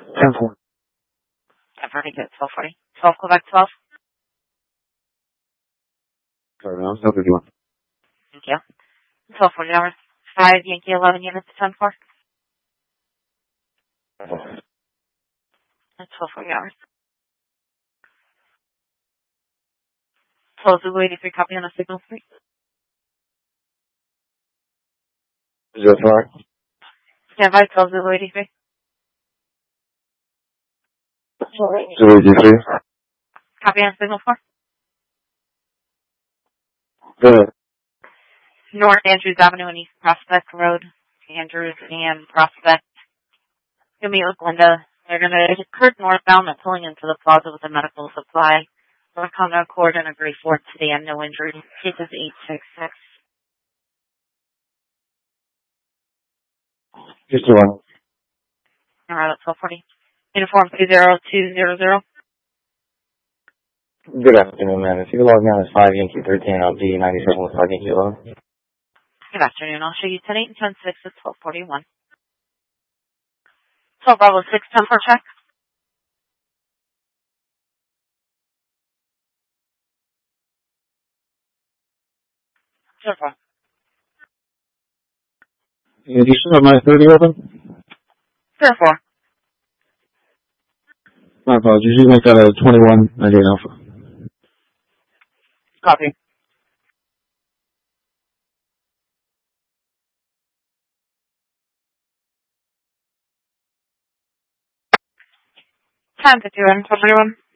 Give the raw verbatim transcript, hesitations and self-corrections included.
ten four. I've already got twelve forty. twelve, Quebec twelve. Sorry, man. No fifty-one. Thank you. twelve forty hours. five Yankee eleven units to ten four. That's twelve forty hours. twelve Zulu eighty-three, copy on the signal three. Zero four. Stand by, twelve Zulu eighty-three. Zero eighty-three. Copy on signal four. Go ahead. North Andrews Avenue and East Prospect Road. Andrews and Prospect. You'll meet with Linda. They're going to Kurt northbound and pulling into the plaza with a medical supply. North Congo Accord and agree for today and no injury. Case is eight six six. Just the one. Alright, twelve forty. Uniform two zero two zero zero. Good afternoon, man. If you log down as five Yankee thirteen, I'll be ninety-seven with five Yankee eleven. Good afternoon. I'll show you ten eight and ten six at twelve forty-one. twelve Bravo six, ten for check. zero four. Yeah, do you still have my thirty open? zero four. My apologies. You make that a twenty-one ninety-eight alpha. Copy. ten fifty-one, twelve forty-one.